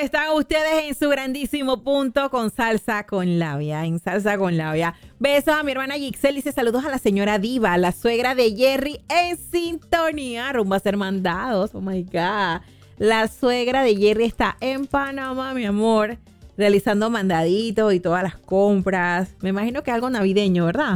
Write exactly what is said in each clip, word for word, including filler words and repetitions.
Están ustedes en su grandísimo punto con Salsa con Labia, en Salsa con Labia. Besos a mi hermana Gixel, dice saludos a la señora Diva, la suegra de Jerry en sintonía, rumbo a ser mandados, oh my God. La suegra de Jerry está en Panamá, mi amor, realizando mandaditos y todas las compras. Me imagino que algo navideño, ¿verdad?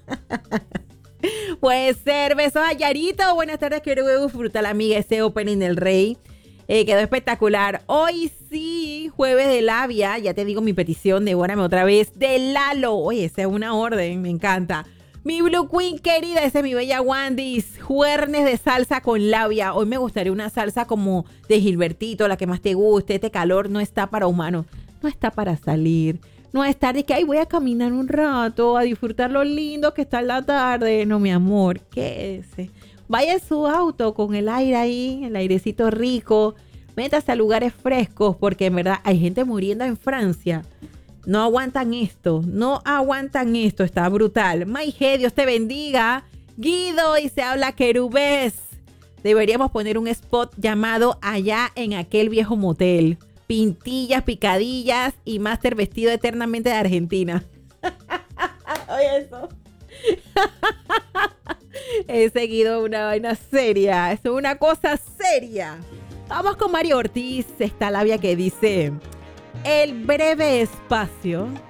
Puede ser. Besos a Yarito. Buenas tardes, quiero disfrutar la amiga ese opening del Rey. Eh, quedó espectacular. Hoy sí, jueves de Labia. Ya te digo mi petición, devórame otra vez. De Lalo. Oye, esa es una orden, me encanta. Mi Blue Queen querida, esa es mi bella Wandis. Juernes de salsa con Labia. Hoy me gustaría una salsa como de Gilbertito, la que más te guste. Este calor no está para humanos. No está para salir. No está de que, ay, voy a caminar un rato, a disfrutar lo lindo que está en la tarde. No, mi amor, ¿qué es? Vaya en su auto con el aire ahí, el airecito rico. Métase a lugares frescos porque en verdad hay gente muriendo en Francia. No aguantan esto, no aguantan esto, está brutal. Maije, Dios te bendiga. Guido, y se habla querubés. Deberíamos poner un spot llamado Allá en aquel viejo motel. Pintillas, picadillas y máster vestido eternamente de Argentina. Oye, eso. He seguido una vaina seria. Es una cosa seria. Vamos con Mario Ortiz. Esta labia que dice: el breve espacio